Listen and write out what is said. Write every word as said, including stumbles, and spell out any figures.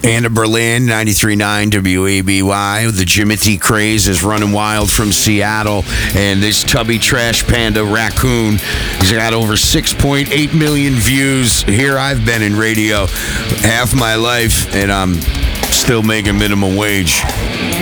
Anna Berlin, ninety-three point nine W A B Y. The Jimothy craze is running wild from Seattle. And this tubby trash panda raccoon, he's got over six point eight million views. Here I've been in radio half my life, and I'm still making minimum wage.